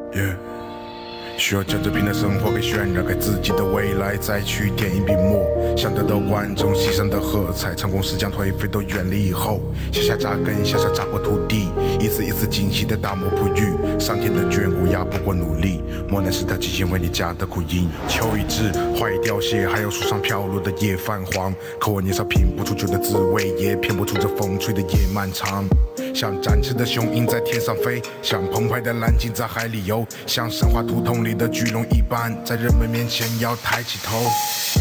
Yeah， 需要将这平淡生活给渲染，给自己的未来再去点一笔墨，想得到观众席上的喝彩，成功是将颓废都远离以后，向下扎根，向下扎破土地，一次一次精细的打磨璞玉，上天的眷顾压不过努力，磨难是他精心为你加的苦因。秋已至，花已凋谢，还有树上飘落的叶泛黄，可我年少品不出酒的滋味，也品不出这风吹的夜漫长。像展翅的雄鹰在天上飞，像澎湃的蓝鲸在海里游，像神话图腾里的巨龙一般，在人们面前要抬起头。